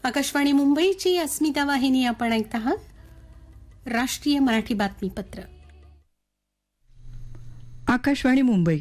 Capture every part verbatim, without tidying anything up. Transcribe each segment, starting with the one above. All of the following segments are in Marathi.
आकाशवाणी मुंबईची अस्मिता वाहिनी आपण ऐकत आहात. राष्ट्रीय मराठी बातमीपत्र. आकाशवाणी मुंबई.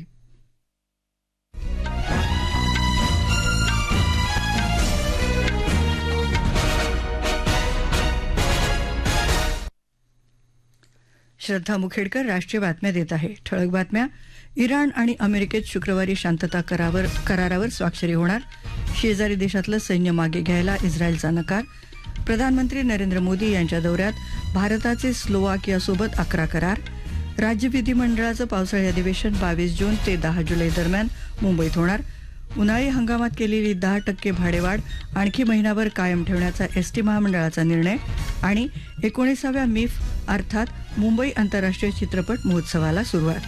श्रद्धा मुखेडकर राष्ट्रीय बातम्या देत आहे. ठळक बातम्या. इराण आणि अमेरिकेत शुक्रवारी शांतता करावर करारावर स्वाक्षरी होणार. शेजारी देशातलं सैन्य मागे घ्यायला इस्रायलचा नकार. प्रधानमंत्री नरेंद्र मोदी यांच्या दौऱ्यात भारताचे स्लोवाकियासोबत अकरा करार. राज्य विधिमंडळाचं पावसाळी अधिवेशन बावीस जून ते दहा जुलै दरम्यान मुंबईत होणार. उन्हाळी हंगामात केलेली दहा टक्के भाडेवाढ आणखी महिनाभर कायम ठेवण्याचा एसटी महामंडळाचा निर्णय. आणि एकोणीसाव्या मिफ अर्थात मुंबई आंतरराष्ट्रीय चित्रपट महोत्सवाला सुरुवात.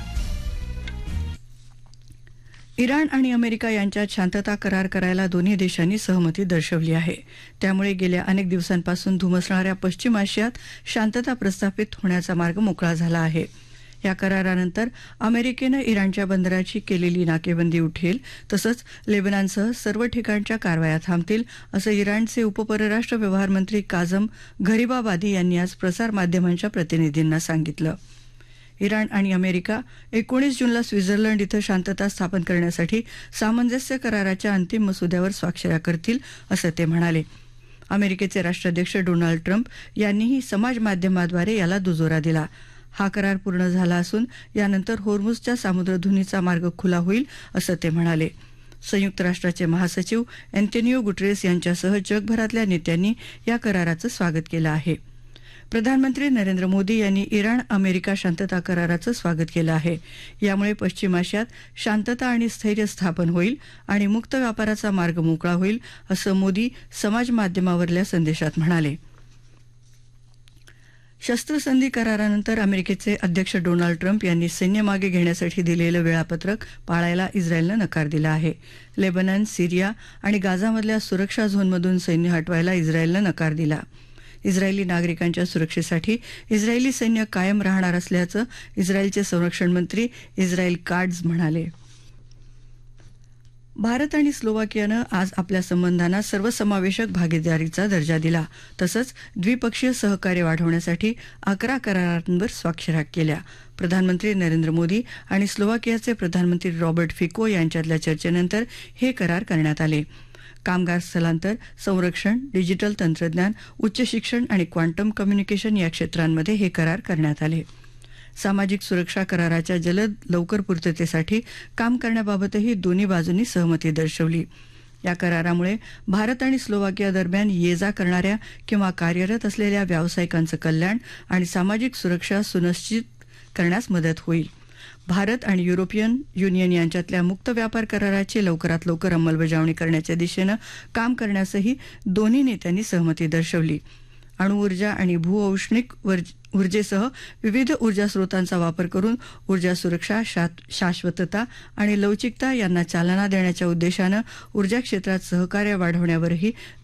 इराण आणि अमेरिका यांच्यात शांतता करार करायला दोन्ही देशांनी सहमती दर्शवली आहे. त्यामुळे गेल्या अनेक दिवसांपासून धुमसणाऱ्या पश्चिम आशियात शांतता प्रस्थापित होण्याचा मार्ग मोकळा झाला आहे. या करारानंतर अमेरिकेनं इराणच्या बंदराची केलेली नाकेबंदी उठेल, तसंच लेबनॉनसह सर्व ठिकाणच्या कारवाया थांबतील, असं इराणचे उपपरराष्ट्र व्यवहार मंत्री काझम घरिबाबादी यांनी आज प्रसारमाध्यमांच्या प्रतिनिधींना सांगितलं. इराण आणि अमेरिका एकोणीस जूनला स्वित्झर्लंड इथं शांतता स्थापन करण्यासाठी सामंजस्य कराराच्या अंतिम मसुद्यावर स्वाक्षऱ्या करतील, असं ते म्हणाले. अमेरिकेचे राष्ट्राध्यक्ष डोनाल्ड ट्रम्प यांनीही समाज माध्यमाद्वारे याला दुजोरा दिला. हा करार पूर्ण झाला असून यानंतर होर्मुझच्या सामुद्रधुनीचा मार्ग खुला होईल, असं ते म्हणाले. संयुक्त राष्ट्राचे महासचिव अँटोनियो गुटेरेस यांच्यासह जगभरातल्या नेत्यांनी या कराराचं स्वागत केलं आहे. प्रधानमंत्री नरेंद्र मोदी यांनी इराण अमेरिका शांतता कराराचं स्वागत केलं आहे. यामुळे पश्चिम आशियात शांतता आणि स्थैर्य स्थापन होईल आणि मुक्त व्यापाराचा मार्ग मोकळा होईल, असं मोदी समाज माध्यमावरल्या संदेशात म्हणाले. शस्त्रसंधी करारानंतर अमेरिकेचे अध्यक्ष डोनाल्ड ट्रम्प यांनी सैन्य मागे घेण्यासाठी दिलेलं वेळापत्रक पाळायला इस्रायलनं नकार दिला आहे. लेबनॉन, सिरिया आणि गाझामधल्या सुरक्षा झोनमधून सैन्य हटवायला इस्रायलनं नकार दिला. इस्रायली नागरिकांच्या सुरक्षेसाठी इस्रायली सैन्य कायम राहणार असल्याचं इस्रायलचे संरक्षण मंत्री इस्रायल काट्झ म्हणाले. भारत आणि स्लोवाकियानं आज आपल्या संबंधांना सर्वसमावेशक भागीदारीचा दर्जा दिला. तसंच द्विपक्षीय सहकार्य वाढवण्यासाठी अकरा करारांवर स्वाक्षऱ्या केल्या. प्रधानमंत्री नरेंद्र मोदी आणि स्लोवाकियाचे प्रधानमंत्री रॉबर्ट फिको यांच्यातल्या चर्चेनंतर हे करार करण्यात आले. कामगार स्थलांतर, संरक्षण, डिजिटल तंत्रज्ञान, उच्च शिक्षण आणि क्वांटम कम्युनिकेशन या क्षेत्रांमध्ये हे करार करण्यात आले. सामाजिक सुरक्षा कराराच्या जलद लवकर पूर्ततेसाठी काम करण्याबाबतही दोन्ही बाजूंनी सहमती दर्शवली. या करारामुळे भारत आणि स्लोवाकिया दरम्यान ये जा करणाऱ्या किंवा कार्यरत असलेल्या व्यावसायिकांचं कल्याण आणि सामाजिक सुरक्षा सुनिश्चित करण्यास मदत होईल. भारत आणि युरोपियन युनियन यांच्यातल्या मुक्त व्यापार कराराची लवकरात लवकर अंमलबजावणी करण्याच्या दिशेनं काम करण्यासही दोन्ही नेत्यांनी सहमती दर्शवली. अणुऊर्जा आणि भूऔष्णिक ऊर्जेसह विविध ऊर्जा स्रोतांचा वापर करून ऊर्जा सुरक्षा, शाश्वतता आणि लवचिकता यांना चालना देण्याच्या उद्देशानं ऊर्जा क्षेत्रात सहकार्य वाढवण्यावरही